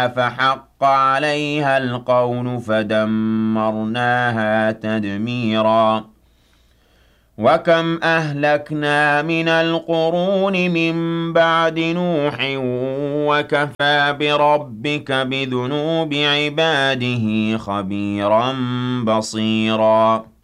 فحق عليها القول فدمرناها تدميرا وكم أهلكنا من القرون من بعد نوح وكفى بربك بذنوب عباده خبيرا بصيرا